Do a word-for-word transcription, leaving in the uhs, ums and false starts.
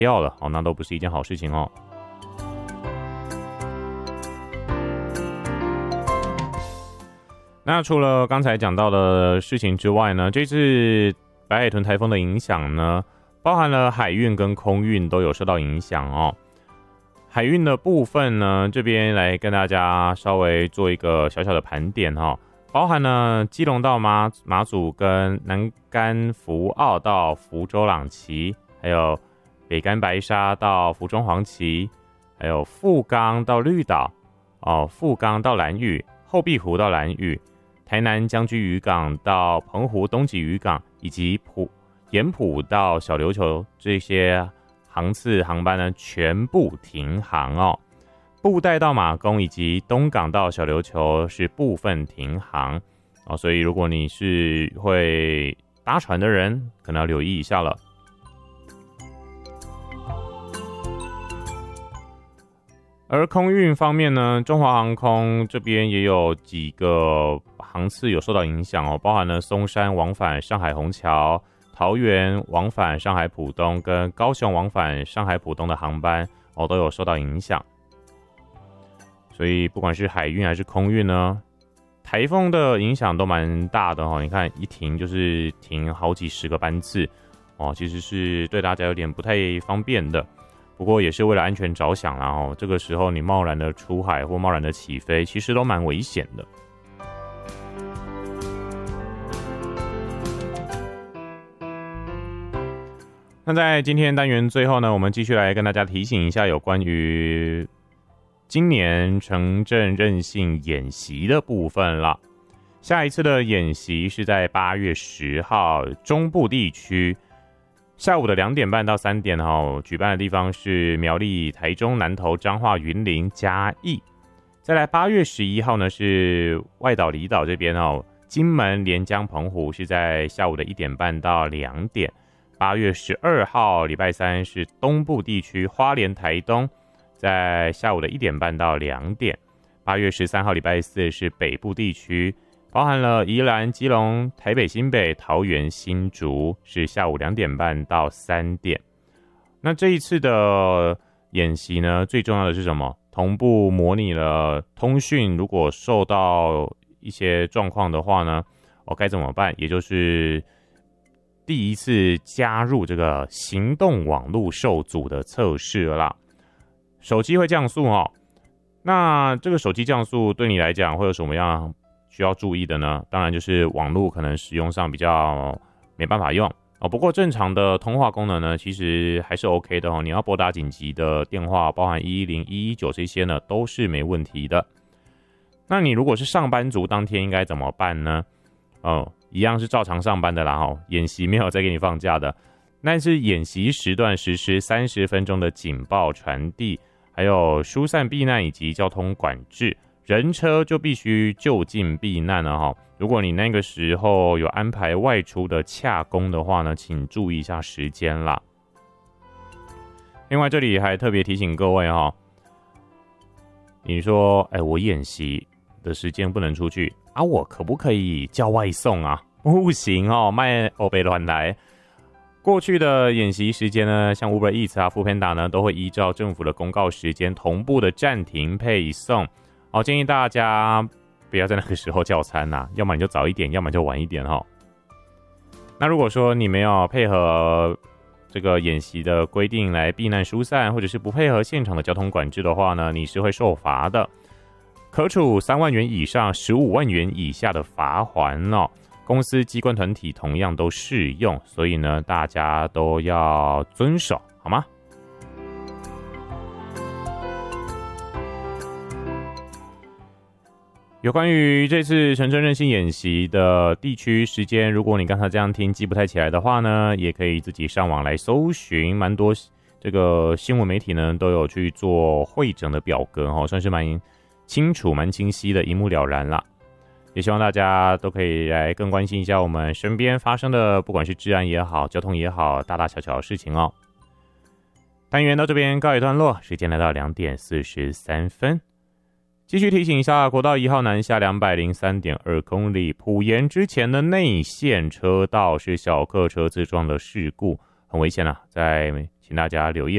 掉了哦，那都不是一件好事情哦。那除了刚才讲到的事情之外呢，这次白海豚台风的影响呢，包含了海运跟空运都有受到影响哦。海运的部分呢，这边来跟大家稍微做一个小小的盘点哈、哦，包含了基隆到马马祖跟南竿福澳到福州朗旗，还有北竿白沙到福中黄旗，还有富冈到绿岛哦，富冈到兰屿，后壁湖到兰屿，台南将军渔港到澎湖东极渔港，以及埔盐埔到小琉球这些航次航班呢，全部停航哦。布袋到马公以及东港到小琉球是部分停航哦，所以如果你是会搭船的人，可能要留意一下了。而空运方面呢，中华航空这边也有几个航次有受到影响哦，包含了松山往返上海虹桥、桃园往返上海浦东跟高雄往返上海浦东的航班哦，都有受到影响。所以不管是海运还是空运呢，台风的影响都蛮大的哦。你看一停就是停好几十个班次哦，其实是对大家有点不太方便的。不过也是为了安全着想啦哦，这个时候你贸然的出海或贸然的起飞，其实都蛮危险的。那在今天单元最后呢，我们继续来跟大家提醒一下有关于今年城镇韧性演习的部分了。下一次的演习是在八月十号，中部地区下午的两点半到三点哈，举办的地方是苗栗、台中、南投、彰化、云林、嘉义。再来八月十一号呢是外岛离岛这边哦，金门、连江、澎湖是在下午的一点半到两点。八月十二号礼拜三是东部地区花莲、台东，在下午的一点半到两点。八月十三号礼拜四是北部地区，包含了宜兰、基隆、台北、新北、桃园、新竹，是下午两点半到三点。那这一次的演习呢，最重要的是什么？同步模拟了通讯，如果受到一些状况的话呢，哦，该怎么办？也就是第一次加入这个行动网络受阻的测试了啦。手机会降速哦，那这个手机降速对你来讲会有什么样需要注意的呢？当然就是网络可能使用上比较没办法用哦。不过正常的通话功能呢，其实还是 OK 的哦。你要拨打紧急的电话，包含一一零、一一九这些呢，都是没问题的。那你如果是上班族，当天应该怎么办呢？哦，一样是照常上班的啦哦，演习没有再给你放假的。但是演习时段实施三十分钟的警报传递，还有疏散避难以及交通管制。人车就必须就近避难了哈。如果你那个时候有安排外出的洽公的话呢，请注意一下时间啦。另外这里还特别提醒各位哈，你说哎，我演习的时间不能出去啊，我可不可以叫外送啊？不行哦，卖欧北乱来。过去的演习时间呢，像 Uber Eats 啊、Foodpanda 呢，都会依照政府的公告时间同步的暂停配送。好，建议大家不要在那个时候叫餐啊，要么你就早一点，要么就晚一点哈。那如果说你没有配合这个演习的规定来避难疏散，或者是不配合现场的交通管制的话呢，你是会受罚的，可处三万元以上十五万元以下的罚锾哦。公司、机关、团体同样都适用，所以呢，大家都要遵守，好吗？有关于这次城镇韧性演习的地区时间，如果你刚才这样听记不太起来的话呢，也可以自己上网来搜寻，蛮多这个新闻媒体呢都有去做汇整的表格哦，算是蛮清楚、蛮清晰的，一目了然啦。也希望大家都可以来更关心一下我们身边发生的，不管是治安也好、交通也好，大大小小的事情哦。单元到这边告一段落，时间来到两点四十三分。继续提醒一下，国道一号南下两百零三点二公里，埔盐之前的内线车道是小客车自撞的事故，很危险啊，再请大家留意。